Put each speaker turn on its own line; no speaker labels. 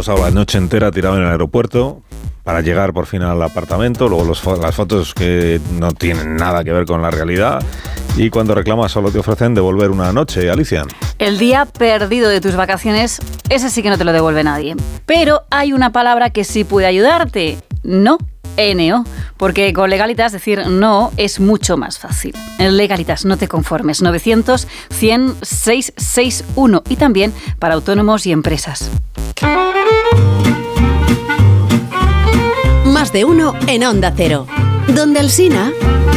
pasado la noche entera tirado en el aeropuerto para llegar por fin al apartamento, luego las fotos que no tienen nada que ver con la realidad, y cuando reclamas solo te ofrecen devolver una noche, Alicia.
El día perdido de tus vacaciones, ese sí que no te lo devuelve nadie. Pero hay una palabra que sí puede ayudarte. No. NO, porque con Legalitas decir no es mucho más fácil. En Legalitas, no te conformes. 900 100 661, y también para autónomos y empresas.
Más de uno en Onda Cero. Donde Alsina.